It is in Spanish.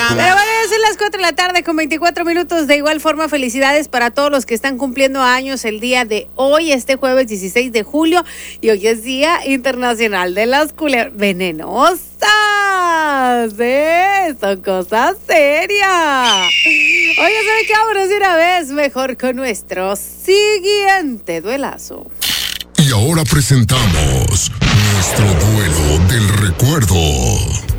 Pero bueno, ya son las 4 de la tarde con 24 minutos. De igual forma, felicidades para todos los que están cumpliendo años el día de hoy, este jueves 16 de julio. Y hoy es Día Internacional de las Culebras Venenosas. Son cosas serias. Oye, ¿sabe qué? Vámonos de una vez mejor con nuestro siguiente duelazo. Y ahora presentamos nuestro duelo del recuerdo.